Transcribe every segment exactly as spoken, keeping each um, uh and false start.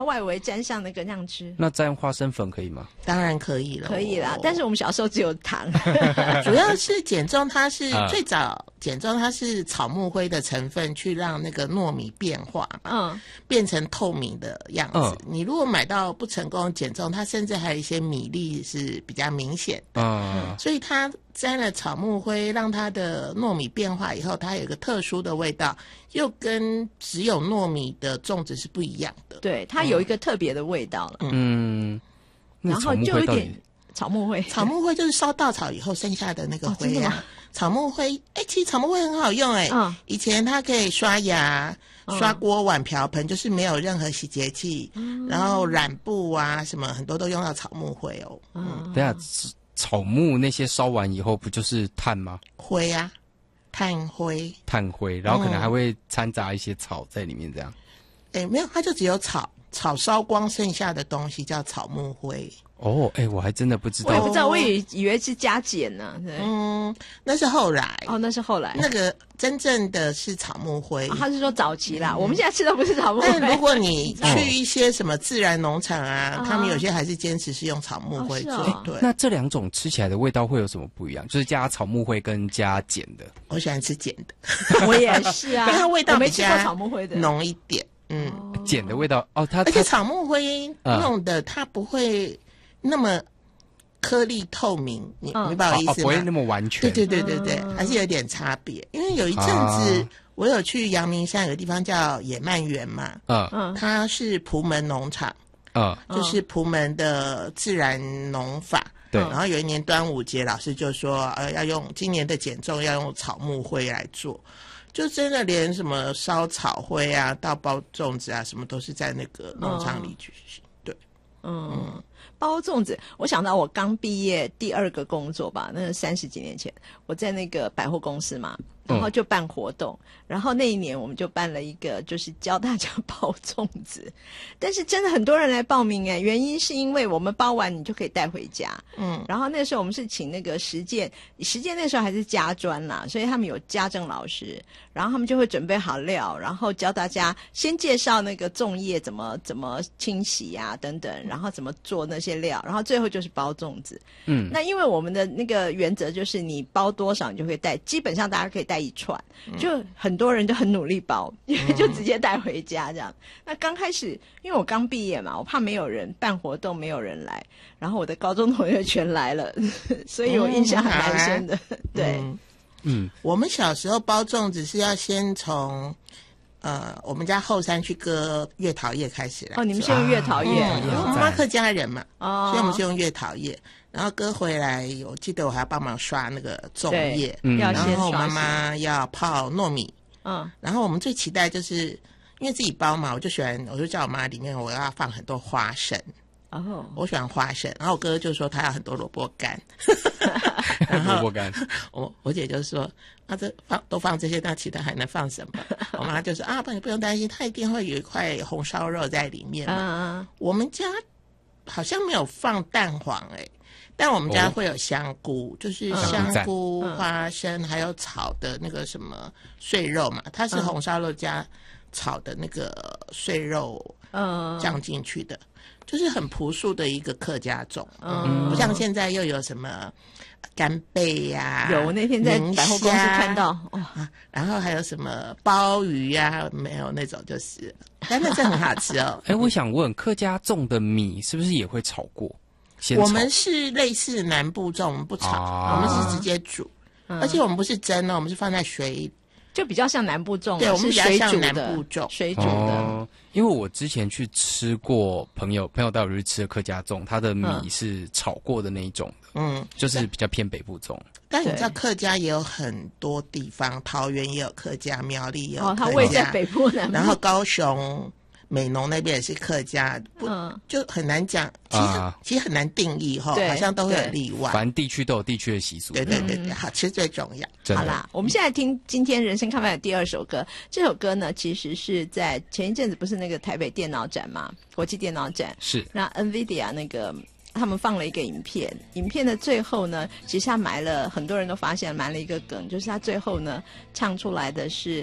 外围沾上那个酱汁。 那沾花生粉可以吗？ 当然可以了， 可以啦。但是我们小时候只有糖， 主要是减重，它是、 啊、 最早减重，它是草木灰的成分去让那个糯米变化嘛，嗯，变成透明的样子。嗯、你如果买到不成功减重，它甚至还有一些米粒是比较明显的，嗯，所以它沾了草木灰，让它的糯米变化以后，它有一个特殊的味道，又跟只有糯米的粽子是不一样的。 对，它有一个特别的味道了。 嗯， 然后就有点草木灰， 草木灰就是烧稻草以后剩下的那个灰啊。哦、草木灰，哎、欸，其实草木灰很好用哎、欸。嗯、以前它可以刷牙、刷锅碗瓢盆，就是没有任何洗洁剂，嗯、然后染布啊什么很多都用到草木灰哦。 嗯，等一下。草木那些烧完以后不就是炭吗？ 灰啊，炭灰， 炭灰，然后可能还会掺杂一些草在里面，这样。 哎、嗯，没有，它就只有草，草烧光剩下的东西叫草木灰。 哦，哎，我还真的不知道， 我也不知道，我也以为是加碱呢。对， 嗯，那是后来。 哦，那是后来。 那个真正的是草木灰。 哦、他是说早期啦，嗯、我们现在吃的不是草木灰。 但如果你去一些什么自然农场啊，哦、他们有些还是坚持是用草木灰做。哦、对， 那这两种吃起来的味道会有什么不一样？就是加草木灰跟加碱的。 我喜欢吃碱的， 我也是啊， 因为它味道比较草木灰的浓一点。嗯， 碱的味道哦，它而且草木灰弄的它不会那么。颗粒透明，你明白我意思吗？ 哦，不会那么完全。 对对对对对，嗯、还是有点差别。因为有一阵子、啊、我有去阳明山，有个地方叫野曼园嘛，嗯嗯，它是蒲门农场，嗯，就是蒲门的自然农法。对，然后有一年端午节，老师就说，呃，要用今年的减重要用草木灰来做，就真的连什么烧草灰啊、到包粽子啊，什么都是在那个农场里举行。嗯、对， 嗯。嗯包粽子，我想到我刚毕业第二个工作吧，那是三十几年前，我在那个百货公司嘛，然后就办活动，嗯、然后那一年我们就办了一个，就是教大家包粽子，但是真的很多人来报名哎，原因是因为我们包完你就可以带回家，嗯，然后那时候我们是请那个实践，实践那时候还是家专啦，所以他们有家政老师，然后他们就会准备好料，然后教大家先介绍那个粽叶怎么怎么清洗啊等等，然后怎么做那些料，然后最后就是包粽子。嗯，那因为我们的那个原则就是你包多少你就会带，基本上大家可以带一串，就很多人就很努力包，因为就直接带回家这样。那刚开始因为我刚毕业嘛，我怕没有人办活动没有人来，然后我的高中同学全来了，所以我印象还蛮深的。嗯、对， 嗯，嗯我们小时候包粽子是要先从。呃，我们家后山去割月桃叶开始来。 哦，你们是用月桃叶？ 因为我妈妈客家人嘛，哦，所以我们是用月桃叶，然后割回来，我记得我还要帮忙刷那个粽叶， 嗯，然后我妈妈要泡糯米，嗯，然后我们最期待就是因为自己包嘛，我就喜欢，我就叫我妈里面我要放很多花生。哦，我喜欢花生，然后我哥就说他要很多萝卜干， 然后萝卜干， 我我姐就说啊，这放都放这些，那其他还能放什么？我妈就说啊，不，你不用担心，它一定会有一块红烧肉在里面嘛。嗯、我们家好像没有放蛋黄哎、欸，但我们家会有香菇，哦、就是香菇、嗯、花生还有炒的那个什么碎肉嘛，它是红烧肉加炒的那个碎肉酱进去的。就是很朴素的一个客家粽，嗯，不像现在又有什么干贝呀、啊， 有那天在百货公司看到， 哦啊、然后还有什么鲍鱼呀、啊，没有那种就是，但那是很好吃哦。 哎，我想问，客家粽的米是不是也会炒过？先炒我们是类似南部粽，我们不炒，啊、我们是直接煮，嗯、而且我们不是蒸哦，我们是放在水里。 就比较像南部粽， 对，我们比较像南部粽， 水煮的。哦， 因为我之前去吃过，朋友朋友带我去吃的客家粽，它的米是炒过的那一种的，嗯，就是比较偏北部粽。 但你知道客家也有很多地方，桃园也有客家，苗栗也有客家， 哦，它位在北部南部， 然后高雄。美浓那边也是客家，不、嗯、就很难讲，其实、啊、其实很难定义哈，好像都会有例外。 反正地区都有地区的习俗。 对对对对，好，其实最重要。 好啦，我们现在听今天人生看法的第二首歌，这首歌呢，其实是在前一阵子不是那个台北电脑展嘛，国际电脑展是那 NVIDIA 那个。他们放了一个影片，影片的最后呢，其实他埋了很多人都发现埋了一个梗，就是他最后呢唱出来的是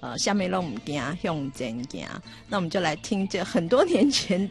呃，下面让我们行向前行。那我们就来听这很多年前